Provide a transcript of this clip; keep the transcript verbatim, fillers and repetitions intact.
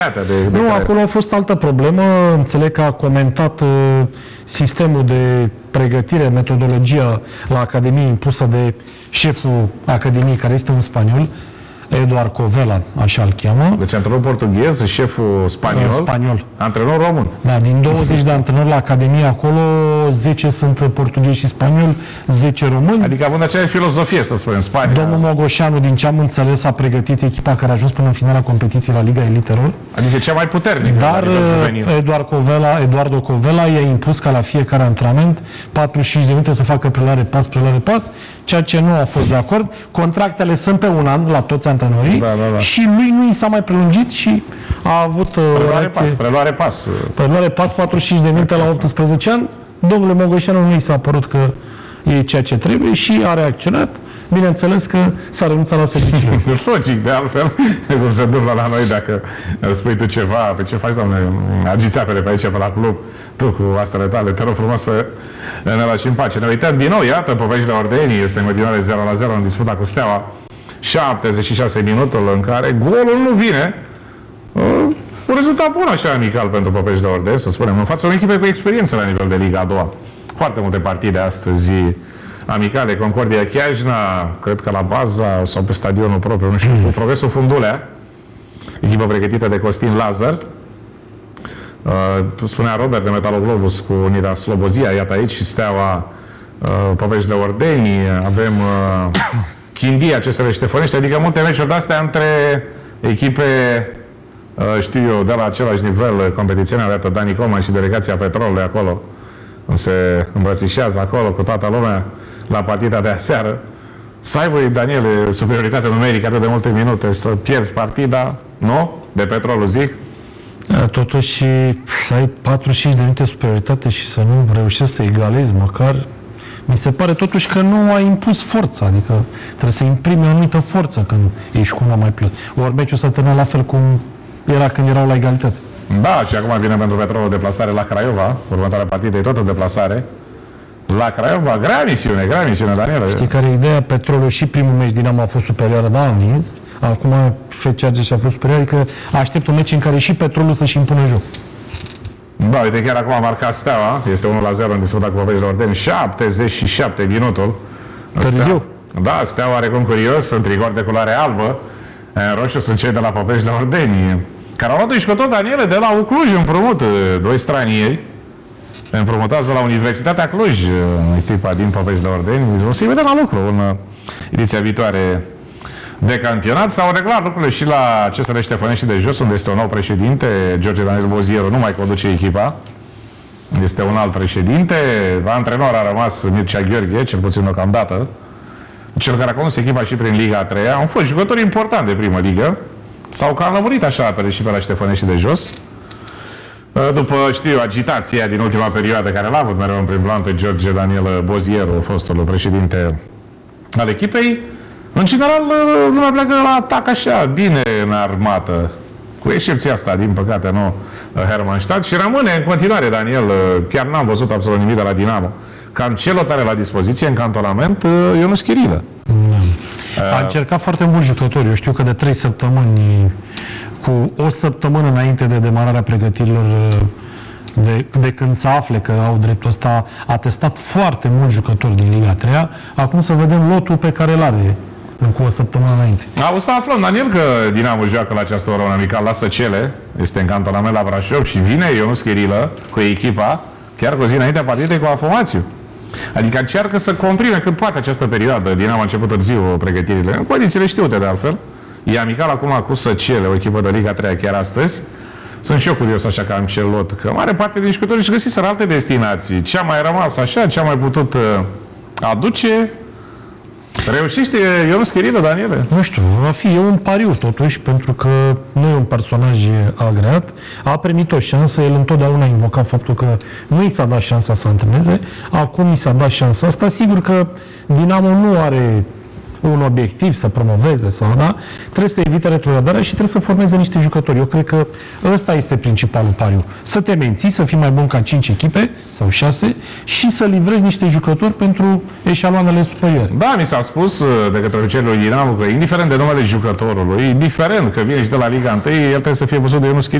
De, de nu, care... acolo a fost altă problemă. Înțeleg că a comentat uh, sistemul de pregătire, metodologia la Academie impusă de șeful Academiei, care este un spaniol, Eduard Covela, așa îl cheamă. Deci antrenor portughez, șeful spaniol, uh, spaniol. antrenor român. Da, din douăzeci de antrenori la Academie acolo, zece sunt portughezi și spanioli, zece români. Adică având aceeași filozofie, să spunem, Spania. Domnul Mogoșanu, din ce am înțeles, a pregătit echipa care a ajuns până în finala competiției la Liga Elitelor. Adică cea mai puternică. Dar Eduard Covela, Eduardo Covela i-a impus ca la fiecare antrenament patruzeci și cinci de minute să facă prelare pas, prelare pas, ceea ce nu a fost de acord. Contractele sunt pe un an la toți antrenorii, da, da, da. Și lui nu i s-a mai prelungit și a avut preluare pas, preluare pas. Preluare pas, patruzeci și cinci de minute la optsprezece ani. Domnule Mogoșanu nu i s-a părut că e ceea ce trebuie și a reacționat. Bineînțeles că s-a renunțat la serviciile. Logic, de altfel, cum se întâmplă la noi, dacă spui tu ceva, pe ce faci, doamne, agiți apele pe aici, pe la club, tu cu astele tale, te rog frumos să ne lași în pace. Ne uităm din nou, iată, Popești de Ordeni, este în continuare zero la zero în disputa cu Steaua, șaptezeci și șase minutul în care golul nu vine. Un rezultat bun așa amical pentru Popești de Ordeni, să spunem, în fața unei echipe cu experiență la nivel de Liga a doua. Foarte multe partide astăzi amicale, Concordia Chiajna, cred că la baza sau pe stadionul propriu, nu știu, cu Progresul Fundulea, echipă pregătită de Costin Lazar. Uh, spunea Robert de Metaloglobus cu Unirea Slobozia, iată aici și Steaua uh, Popești de Ordeni, avem uh, Chindia, C S R Ștefănești, adică multe meciuri de-astea între echipe, uh, știu eu, de la același nivel competițional, iată Dani Coman și delegația Petrolului acolo, se îmbrățișează acolo cu toată lumea la partida de aseară. Să aibă, Daniel, superioritate numerică atât de multe minute, să pierzi partida, nu? De Petrolul, zic. Totuși, să ai patruzeci și cinci de minute superioritate și să nu reușești să egalezi măcar, mi se pare totuși că nu ai impus forța, adică trebuie să imprimi o anumită forță când ești cu una mai plus. Ori meciul s-a terminat la fel cum era când erau la egalitate. Da, și acum vine pentru Petrolul deplasare la Craiova. Următoarea partidă e tot o deplasare la Craiova. Grea misiune, grea misiune, Daniel. Știi care e ideea? Petrolul și primul meci Dinamo a fost superior, da, am învins. Acum F C Argeș a fost superior, adică aștept un meci în care și Petrolul să-și impună joc. Da, uite, chiar acum a marcat Steaua. Este unu la zero în disputa cu Popești de Ordeni. șaptezeci și șapte minutul. Târziu. Da, Steaua are cum curios, în tricori de culoare albă. În roșu sunt cei de la Popești de Ordeni, care au luat jucători, Daniele, de la Cluj împrumut, doi stranieri, împrumutați de la Universitatea Cluj, echipa din Popești de Ordeni. O să-i vedem la lucru în ediția viitoare de campionat. S-au reglat lucrurile și la C S R Ștefănești de Jos, unde este un nou președinte, George Daniel Bozieru, nu mai conduce echipa. Este un alt președinte. Antrenor a rămas Mircea Gheorghe, cel puțin deocamdată, cel care a condus echipa și prin Liga a treia. Au fost jucători importanti de primă ligă. S-au cam lămurit așa pe și pe la Ștefănești de Jos. După, știu, agitația din ultima perioadă care l-a avut mereu în prim plan pe George Daniel Bozieru, fostul președinte al echipei, în general lumea pleacă la atac așa, bine în armată. Cu excepția asta, din păcate, nu Hermannstadt. Și rămâne în continuare, Daniel, chiar n-am văzut absolut nimic de la Dinamo. Cam celor are la dispoziție în cantonament Ionuț Chirilă. A încercat foarte mulți jucători. Eu știu că de trei săptămâni, cu o săptămână înainte de demararea pregătirilor, de, de când se afle că au dreptul ăsta, a testat foarte mulți jucători din Liga a treia. Acum să vedem lotul pe care îl are cu o săptămână înainte. O să aflăm, Daniel, că Dinamo joacă la această oră un amical la Săcele, este în cantonament la Brașov și vine Ionuț Chirilă cu echipa, chiar cu o zi înaintea partidei cu Afomațiu. Adică încearcă să comprime cât poate această perioadă. Dinamo a început târziu pregătirile, în condițiile știute de altfel. E amical acum cu Săcele, o echipă de Liga a treia chiar astăzi. Sunt și eu curios așa că am cel lot, că mare parte din jucători își găsiseră alte destinații. Ce a mai rămas așa, ce a mai putut uh, aduce. Reușește Ionuț Chirilă, Daniele? Nu știu, va fi un pariu totuși, pentru că nu e un personaj agreat. A primit o șansă, el întotdeauna a invocat faptul că nu i s-a dat șansa să antreneze. Acum i s-a dat șansa asta. Sigur că Dinamo nu are un obiectiv, să promoveze sau da, trebuie să evite retrogradarea și trebuie să formeze niște jucători. Eu cred că ăsta este principalul pariu. Să te menții, să fii mai bun ca cinci echipe sau șase și să livrezi niște jucători pentru eșaloanele superioare. Da, mi s-a spus de către ofițerul Dinamo că indiferent de numele jucătorului, indiferent că vine și de la Liga unu, el trebuie să fie văzut de Ionuț Chiriac.